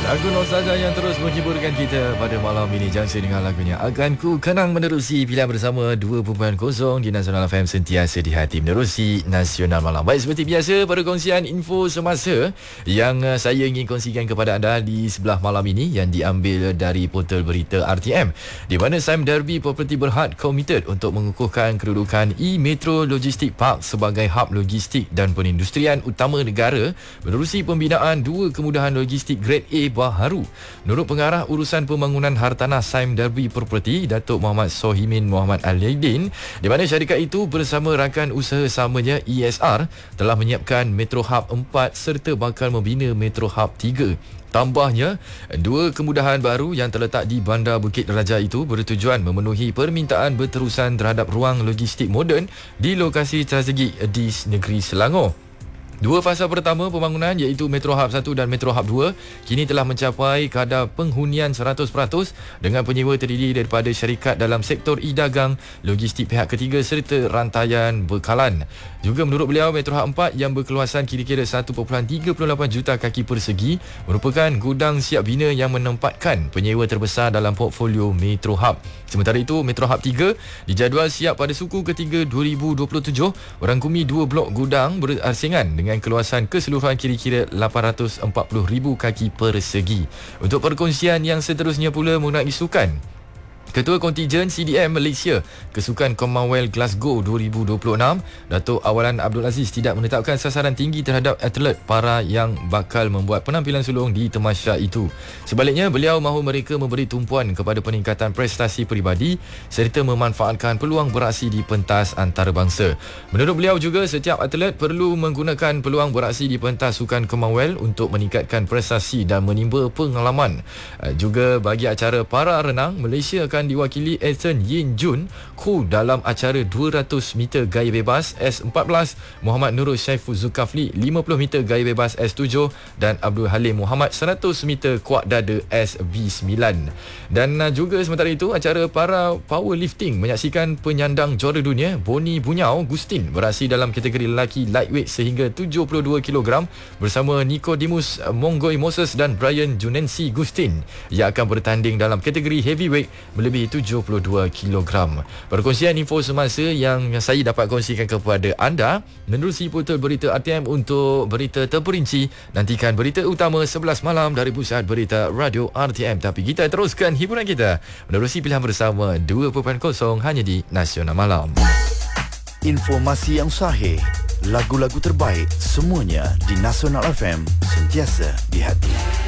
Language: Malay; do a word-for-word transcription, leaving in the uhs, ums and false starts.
Lagu Nur Saja yang terus menghiburkan kita pada malam ini. Junction dengan lagunya Akan Ku Kenang menerusi pilihan bersama dua titik kosong di Nasional F M, sentiasa di hati menerusi Nasional Malam. Baik, seperti biasa pada kongsian info semasa yang saya ingin kongsikan kepada anda di sebelah malam ini yang diambil dari portal berita R T M, di mana Sime Darby Property Berhad komited untuk mengukuhkan kedudukan E-Metro Logistik Park sebagai hub logistik dan perindustrian utama negara menerusi pembinaan dua kemudahan logistik Grade A baharu. Menurut pengarah urusan pembangunan hartanah Sime Darby Property, Datuk Muhammad Sohimin Muhammad Al-Yaidin, di mana syarikat itu bersama rakan usaha samanya E S R telah menyiapkan Metro Hub empat serta bakal membina Metro Hub tiga. Tambahnya, dua kemudahan baru yang terletak di Bandar Bukit Raja itu bertujuan memenuhi permintaan berterusan terhadap ruang logistik moden di lokasi strategik di negeri Selangor. Dua fasa pertama pembangunan iaitu Metro Hub satu dan Metro Hub dua kini telah mencapai kadar penghunian seratus peratus dengan penyewa terdiri daripada syarikat dalam sektor e-dagang, logistik pihak ketiga serta rantaian bekalan. Juga menurut beliau, Metro Hub empat yang berkeluasan kira-kira satu perpuluhan tiga lapan juta kaki persegi merupakan gudang siap bina yang menempatkan penyewa terbesar dalam portfolio Metro Hub. Sementara itu, Metro Hub tiga dijadual siap pada suku ketiga dua ribu dua puluh tujuh merangkumi dua blok gudang berarsingan dengan dengan keluasan keseluruhan kira-kira lapan ratus empat puluh ribu kaki persegi. Untuk perkongsian yang seterusnya pula mengenai sukan, Ketua Kontijen C D M Malaysia Kesukan Commonwealth Glasgow dua ribu dua puluh enam, Datuk Awalan Abdul Aziz, tidak menetapkan sasaran tinggi terhadap atlet para yang bakal membuat penampilan sulung di tamasya itu. Sebaliknya, beliau mahu mereka memberi tumpuan kepada peningkatan prestasi peribadi serta memanfaatkan peluang beraksi di pentas antarabangsa. Menurut beliau juga, setiap atlet perlu menggunakan peluang beraksi di pentas sukan Commonwealth untuk meningkatkan prestasi dan menimba pengalaman. Juga bagi acara para renang, Malaysia akan diwakili Ethan Yin Jun Khu dalam acara dua ratus meter gaya bebas S empat belas, Muhammad Nurul Syaiful Zulkafli lima puluh meter gaya bebas S tujuh dan Abdul Halim Muhammad seratus meter kuat dada S B sembilan. Dan juga sementara itu, acara para powerlifting menyaksikan penyandang juara dunia Boni Bunyau Gustin beraksi dalam kategori lelaki lightweight sehingga tujuh puluh dua kilogram bersama Nicodemus Mongoy Moses dan Brian Junensi Gustin yang akan bertanding dalam kategori heavyweight melebihi tujuh puluh dua kilogram. Perkongsian info semasa yang saya dapat kongsikan kepada anda menerusi portal berita R T M. Untuk berita terperinci, nantikan berita utama sebelas malam dari Pusat Berita Radio R T M. Tapi kita teruskan hiburan kita menerusi pilihan bersama dua titik kosong hanya di Nasional Malam. Informasi yang sahih, lagu-lagu terbaik, semuanya di Nasional F M, sentiasa di hati.